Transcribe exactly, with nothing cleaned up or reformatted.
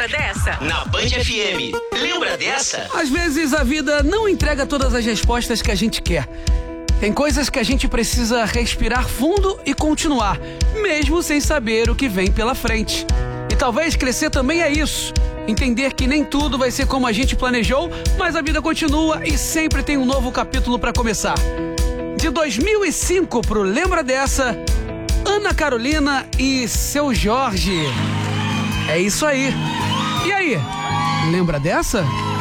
Lembra dessa? Na Band F M. Lembra dessa? Às vezes a vida não entrega todas as respostas que a gente quer. Tem coisas que a gente precisa respirar fundo e continuar, mesmo sem saber o que vem pela frente. E talvez crescer também é isso. Entender que nem tudo vai ser como a gente planejou, mas a vida continua e sempre tem um novo capítulo para começar. De dois mil e cinco pro Lembra Dessa, Ana Carolina e Seu Jorge. É isso aí. E aí, lembra dessa?